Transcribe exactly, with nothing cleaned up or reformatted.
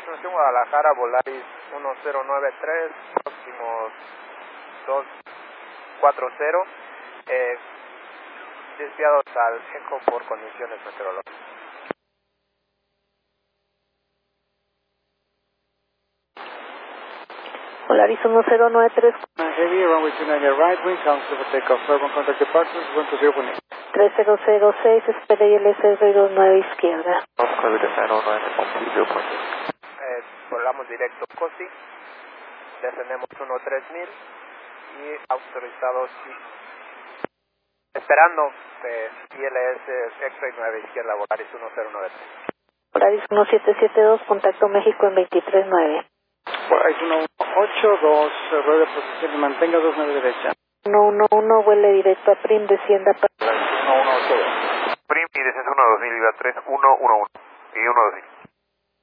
Nación Guadalajara, Volaris uno cero nueve tres, próximos dos cuatro cero, eh, desviados al eco por condiciones meteorológicas. Volaris uno cero nueve tres. Heavy, runway two nine right, wind council for takeoff, carbon contact departures, one two zero one eight. tres cero cero seis, espera I L S dos nueve izquierda. Eh, volamos directo Cosi, descendemos uno tres mil y autorizados y esperando eh, I L S X-Ray nueve izquierda, Volaris uno cero nueve tres. Volaris uno siete siete dos, contacto México en veintitrés nueve. Volaris uno ocho dos, rueda de posición y mantenga dos nueve derecha. uno uno uno, vuele directo a Prim, descienda para... uno uno ocho dos. Prim y descenso uno dos mil, tres uno uno uno y uno dos mil.